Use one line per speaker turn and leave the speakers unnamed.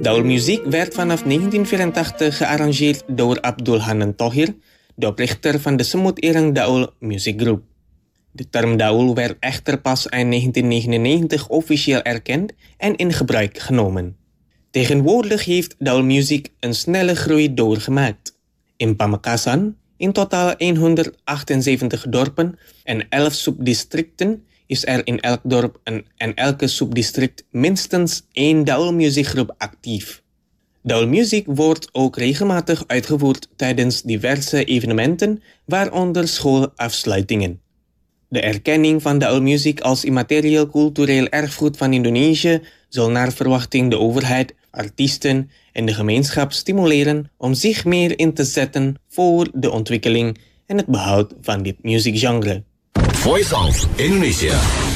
Daulmuziek werd vanaf 1984 gearrangeerd door Abdul Hanan Thohir, de oprichter van de Semut Ireng Daul Music Group. De term Daul werd echter pas in 1999 officieel erkend en in gebruik genomen. Tegenwoordig heeft Daulmuziek een snelle groei doorgemaakt. In Pamekasan, in totaal 178 dorpen en 11 subdistricten, is er in elk dorp en elke subdistrict minstens 1 Daulmuziekgroep actief. Daulmuziek wordt ook regelmatig uitgevoerd tijdens diverse evenementen, waaronder schoolafsluitingen. De erkenning van Daulmuziek als immaterieel cultureel erfgoed van Indonesië zal naar verwachting de overheid, artiesten en de gemeenschap stimuleren om zich meer in te zetten voor de ontwikkeling en het behoud van dit muziekgenre.
Voice of Indonesia.